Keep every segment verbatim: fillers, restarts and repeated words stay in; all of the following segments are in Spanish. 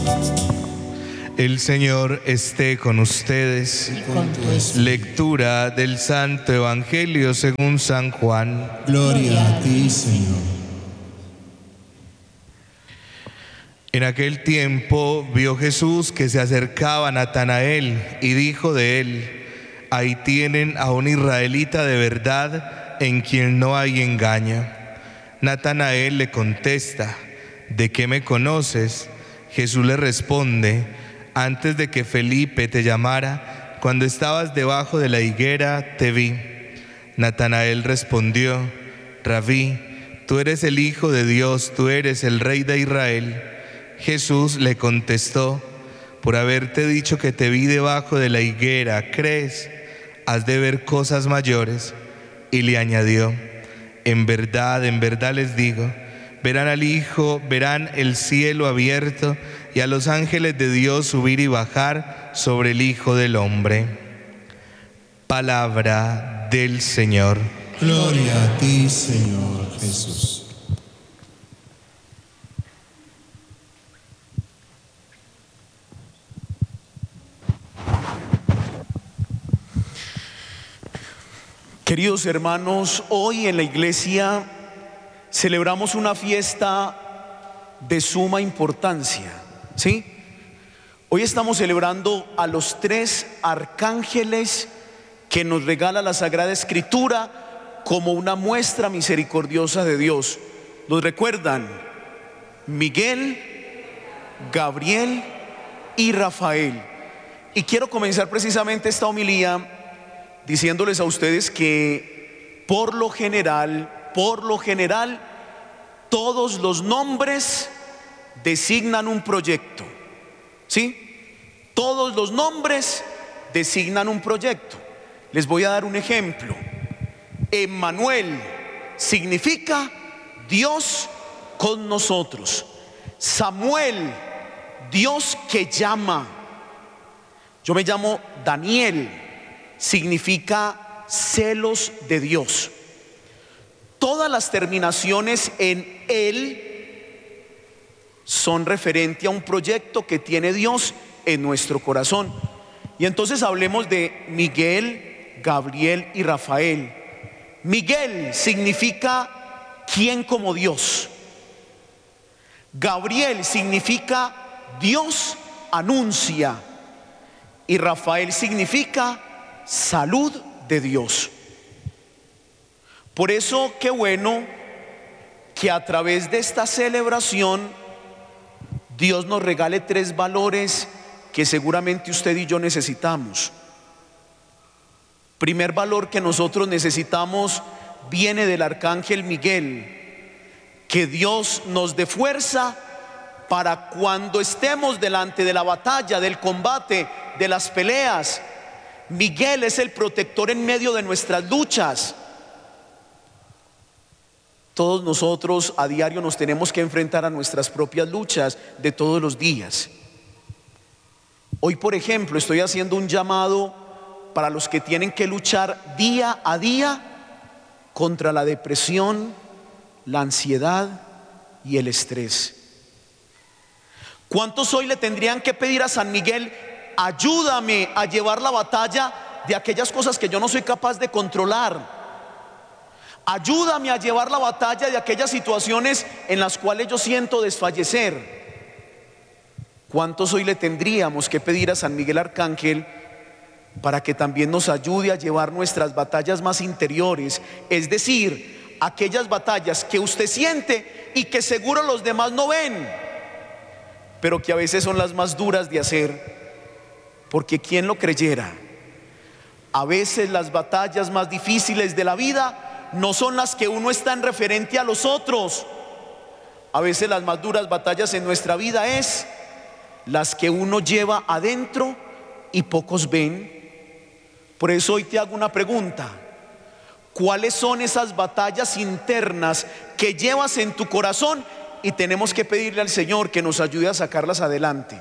El Señor esté con ustedes. Y con tu espíritu. Lectura del Santo Evangelio según San Juan. Gloria a ti, Señor. En aquel tiempo vio Jesús que se acercaba a Natanael y dijo de él: ahí tienen a un israelita de verdad en quien no hay engaño. Natanael le contesta: ¿de qué me conoces? Jesús le responde: antes de que Felipe te llamara, cuando estabas debajo de la higuera, te vi. Natanael respondió: Rabí, tú eres el Hijo de Dios, tú eres el Rey de Israel. Jesús le contestó: por haberte dicho que te vi debajo de la higuera, ¿crees? Has de ver cosas mayores. Y le añadió: en verdad, en verdad les digo, verán al Hijo, verán el cielo abierto y a los ángeles de Dios subir y bajar sobre el Hijo del Hombre. Palabra del Señor. Gloria a ti, Señor Jesús. Queridos hermanos, hoy en la iglesia celebramos una fiesta de suma importancia, ¿sí? Hoy estamos celebrando a los tres arcángeles que nos regala la Sagrada Escritura como una muestra misericordiosa de Dios. ¿Los recuerdan? Miguel, Gabriel y Rafael. Y quiero comenzar precisamente esta homilía diciéndoles a ustedes que por lo general, por lo general, todos los nombres designan un proyecto, ¿sí? Todos los nombres designan un proyecto. Les voy a dar un ejemplo. Emmanuel significa Dios con nosotros. Samuel, Dios que llama. Yo me llamo Daniel, significa celos de Dios. Todas las terminaciones en él son referentes a un proyecto que tiene Dios en nuestro corazón. Y entonces hablemos de Miguel, Gabriel y Rafael. Miguel significa ¿quién como Dios? Gabriel significa Dios anuncia. Y Rafael significa salud de Dios. Por eso qué bueno que a través de esta celebración Dios nos regale tres valores que seguramente usted y yo necesitamos. Primer valor que nosotros necesitamos viene del arcángel Miguel: que Dios nos dé fuerza para cuando estemos delante de la batalla, del combate, de las peleas. Miguel es el protector en medio de nuestras luchas. Todos nosotros a diario nos tenemos que enfrentar a nuestras propias luchas de todos los días. Hoy, por ejemplo, estoy haciendo un llamado para los que tienen que luchar día a día contra la depresión, la ansiedad y el estrés. ¿Cuántos hoy le tendrían que pedir a San Miguel: ayúdame a llevar la batalla de aquellas cosas que yo no soy capaz de controlar? Ayúdame a llevar la batalla de aquellas situaciones en las cuales yo siento desfallecer. ¿Cuántos hoy le tendríamos que pedir a San Miguel Arcángel para que también nos ayude a llevar nuestras batallas más interiores? Es decir, aquellas batallas que usted siente y que seguro los demás no ven, pero que a veces son las más duras de hacer. Porque ¿quién lo creyera? A veces las batallas más difíciles de la vida no son las que uno está en referente a los otros. A veces las más duras batallas en nuestra vida es las que uno lleva adentro y pocos ven. Por eso hoy te hago una pregunta: ¿cuáles son esas batallas internas que llevas en tu corazón y tenemos que pedirle al Señor que nos ayude a sacarlas adelante?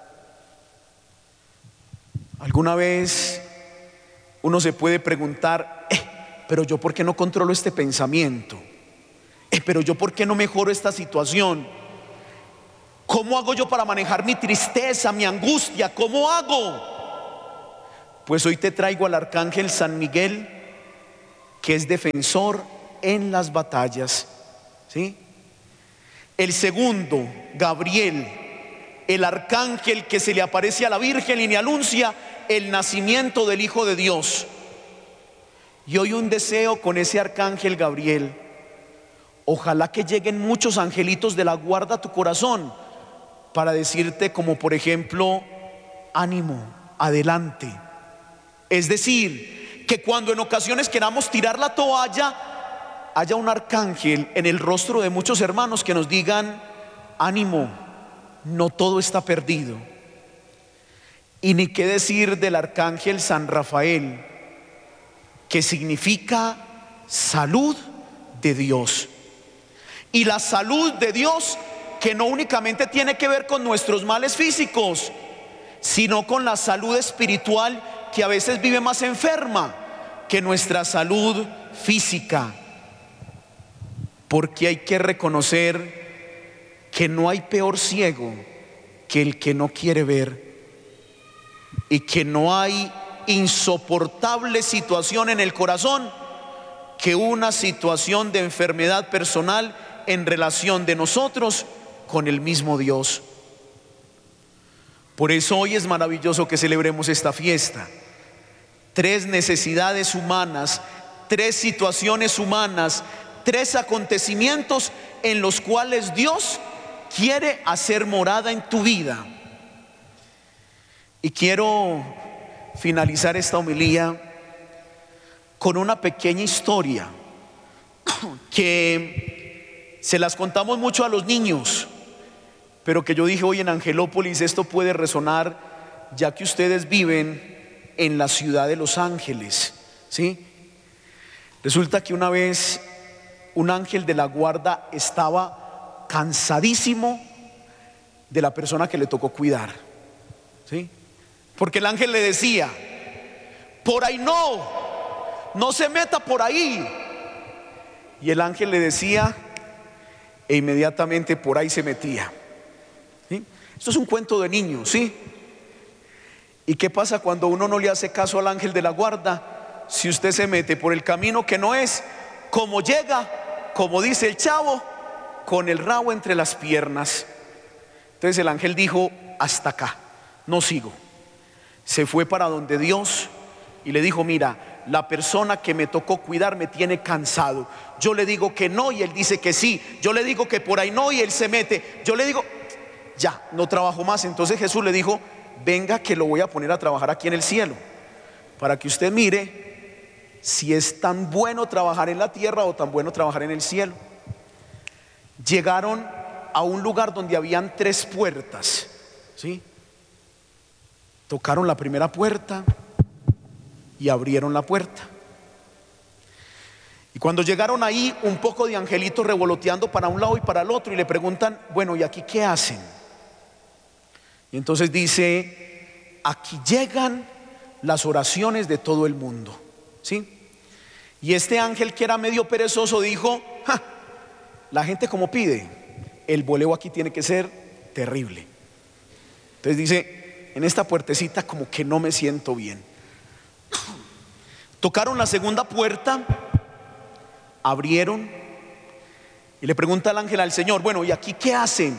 ¿Alguna vez uno se puede preguntar: eh, pero yo por qué no controlo este pensamiento? Eh, pero yo por qué no mejoro esta situación? ¿Cómo hago yo para manejar mi tristeza, mi angustia? ¿Cómo hago? Pues hoy te traigo al arcángel San Miguel, que es defensor en las batallas, ¿sí? El segundo, Gabriel, el arcángel que se le aparece a la Virgen y le anuncia el nacimiento del Hijo de Dios. Y hoy un deseo con ese arcángel Gabriel: ojalá que lleguen muchos angelitos de la guarda a tu corazón para decirte, como por ejemplo, ánimo, adelante. Es decir, que cuando en ocasiones queramos tirar la toalla, haya un arcángel en el rostro de muchos hermanos que nos digan, ánimo, no todo está perdido. Y ni qué decir del arcángel San Rafael, que significa salud de Dios. Y la salud de Dios, que no únicamente tiene que ver con nuestros males físicos, sino con la salud espiritual, que a veces vive más enferma que nuestra salud física. Porque hay que reconocer que no hay peor ciego que el que no quiere ver, y que no hay insoportable situación en el corazón que una situación de enfermedad personal en relación de nosotros con el mismo Dios. Por eso hoy es maravilloso que celebremos esta fiesta. Tres necesidades humanas, tres situaciones humanas, tres acontecimientos en los cuales Dios quiere hacer morada en tu vida. Y quiero finalizar esta homilía con una pequeña historia que se las contamos mucho a los niños, pero que yo dije hoy en Angelópolis, esto puede resonar ya que ustedes viven en la ciudad de Los Ángeles, ¿sí? Resulta que una vez un ángel de la guarda estaba cansadísimo de la persona que le tocó cuidar, ¿sí? Porque el ángel le decía, por ahí no, no se meta por ahí. Y el ángel le decía, e inmediatamente por ahí se metía, ¿sí? Esto es un cuento de niños, ¿sí? ¿Y qué pasa cuando uno no le hace caso al ángel de la guarda? Si usted se mete por el camino que no es, como llega, como dice el chavo, con el rabo entre las piernas. Entonces el ángel dijo, hasta acá, no sigo. Se fue para donde Dios y le dijo, mira, la persona que me tocó cuidar me tiene cansado. Yo le digo que no y él dice que sí. Yo le digo que por ahí no y él se mete. Yo le digo, ya, no trabajo más. Entonces Jesús le dijo, venga que lo voy a poner a trabajar aquí en el cielo, para que usted mire si es tan bueno trabajar en la tierra o tan bueno trabajar en el cielo. Llegaron a un lugar donde habían tres puertas, ¿sí? Tocaron la primera puerta y abrieron la puerta. Y cuando llegaron ahí, un poco de angelitos revoloteando para un lado y para el otro, y le preguntan, bueno, ¿y aquí qué hacen? Y entonces dice, aquí llegan las oraciones de todo el mundo, ¿sí? Y este ángel, que era medio perezoso, dijo, ja, la gente como pide, el boleo aquí tiene que ser terrible. Entonces dice, en esta puertecita como que no me siento bien. Tocaron la segunda puerta, abrieron y le pregunta al ángel al Señor, bueno, ¿y aquí qué hacen?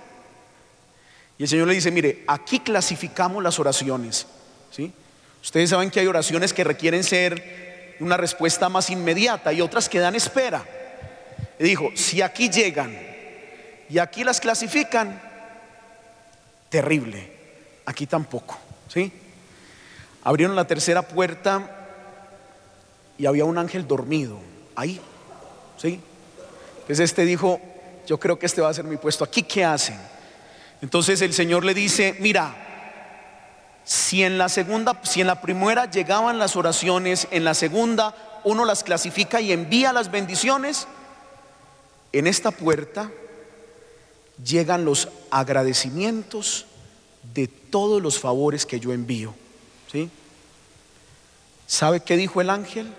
Y el Señor le dice, mire, aquí clasificamos las oraciones, ¿sí? Ustedes saben que hay oraciones que requieren ser una respuesta más inmediata y otras que dan espera. Y dijo, si aquí llegan y aquí las clasifican, terrible. Aquí tampoco, ¿sí? Abrieron la tercera puerta y había un ángel dormido ahí, ¿sí? Entonces este dijo, yo creo que este va a ser mi puesto. ¿Aquí qué hacen? Entonces el Señor le dice, mira, si en la segunda, si en la primera llegaban las oraciones, en la segunda uno las clasifica y envía las bendiciones, en esta puerta llegan los agradecimientos de todos los favores que yo envío, ¿sí? ¿Sabe qué dijo el ángel?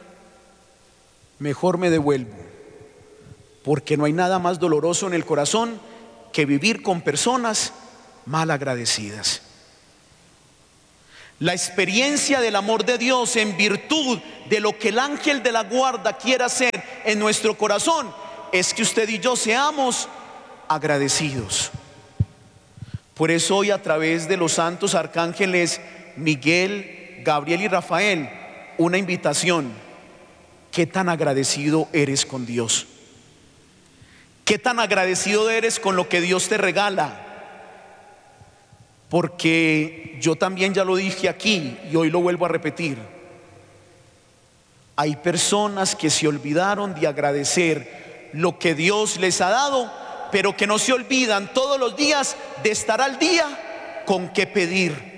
Mejor me devuelvo, porque no hay nada más doloroso en el corazón que vivir con personas mal agradecidas. La experiencia del amor de Dios en virtud de lo que el ángel de la guarda quiere hacer en nuestro corazón es que usted y yo seamos agradecidos. Por eso hoy, a través de los santos arcángeles Miguel, Gabriel y Rafael, una invitación: ¿qué tan agradecido eres con Dios? ¿Qué tan agradecido eres con lo que Dios te regala? Porque yo también ya lo dije aquí y hoy lo vuelvo a repetir: hay personas que se olvidaron de agradecer lo que Dios les ha dado, pero que no se olvidan todos los días de estar al día con qué pedir.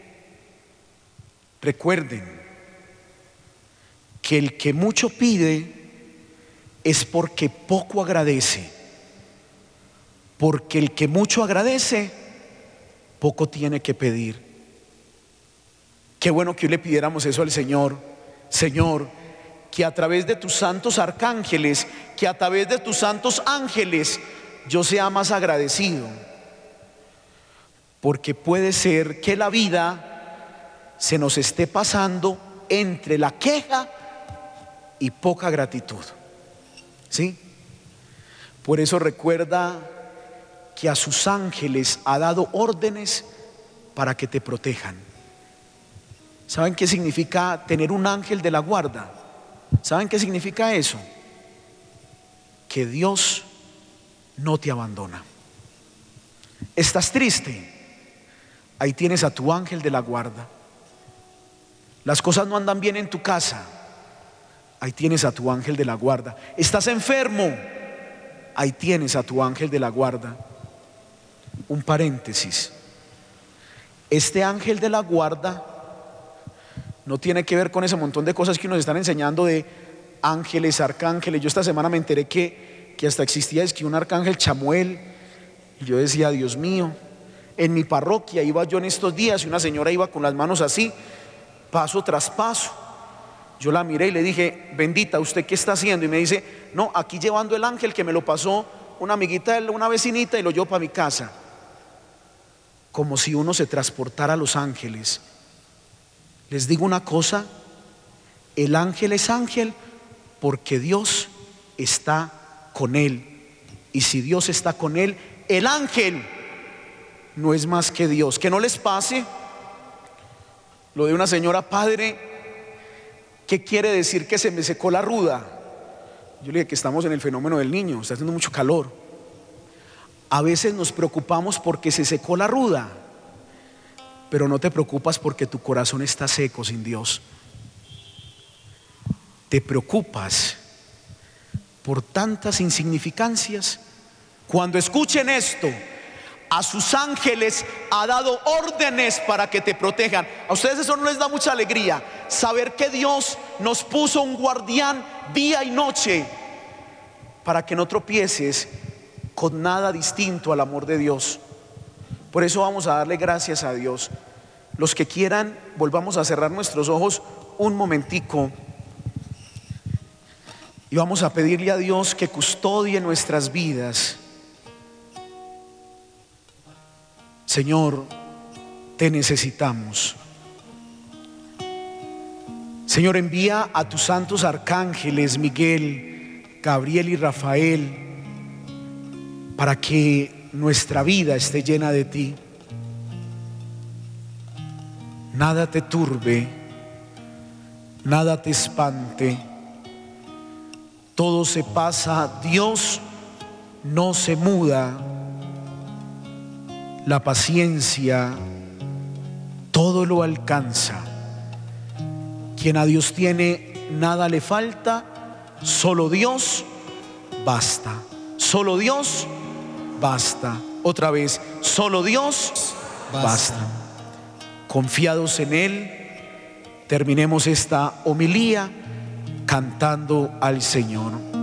Recuerden que el que mucho pide es porque poco agradece, porque el que mucho agradece poco tiene que pedir. Qué bueno que hoy le pidiéramos eso al Señor. Señor, que a través de tus santos arcángeles, que a través de tus santos ángeles yo sea más agradecido, porque puede ser que la vida se nos esté pasando entre la queja y poca gratitud, ¿sí? Por eso recuerda que a sus ángeles ha dado órdenes para que te protejan. ¿Saben qué significa tener un ángel de la guarda? ¿Saben qué significa eso? Que Dios no te abandona. ¿Estás triste? Ahí tienes a tu ángel de la guarda. Las cosas no andan bien en tu casa. Ahí tienes a tu ángel de la guarda. ¿Estás enfermo? Ahí tienes a tu ángel de la guarda. Un paréntesis: este ángel de la guarda no tiene que ver con ese montón de cosas que nos están enseñando de ángeles, arcángeles. Yo esta semana me enteré que, que hasta existía es que un arcángel Chamuel. Y yo decía, Dios mío, en mi parroquia iba yo en estos días y una señora iba con las manos así, paso tras paso. Yo la miré y le dije, bendita, ¿usted qué está haciendo? Y me dice, no, aquí llevando el ángel que me lo pasó una amiguita, una vecinita, y lo llevo para mi casa. Como si uno se transportara a los ángeles. Les digo una cosa: el ángel es ángel porque Dios está con él. Y si Dios está con él, el ángel no es más que Dios. Que no les pase lo de una señora: padre, ¿qué quiere decir que se me secó la ruda? Yo le dije que estamos en el fenómeno del niño, está haciendo mucho calor. A veces nos preocupamos porque se secó la ruda, pero no te preocupas porque tu corazón está seco sin Dios. Te preocupas por tantas insignificancias. Cuando escuchen esto: a sus ángeles ha dado órdenes para que te protejan. A ustedes eso no les da mucha alegría, saber que Dios nos puso un guardián día y noche para que no tropieces con nada distinto al amor de Dios. Por eso vamos a darle gracias a Dios. Los que quieran, volvamos a cerrar nuestros ojos un momentico y vamos a pedirle a Dios que custodie nuestras vidas. Señor, te necesitamos. Señor, envía a tus santos arcángeles Miguel, Gabriel y Rafael para que nuestra vida esté llena de ti. Nada te turbe, nada te espante. Todo se pasa, Dios no se muda. La paciencia todo lo alcanza. Quien a Dios tiene, nada le falta. Solo Dios basta. Solo Dios basta. Otra vez, solo Dios basta. basta. Confiados en Él, terminemos esta homilía cantando al Señor.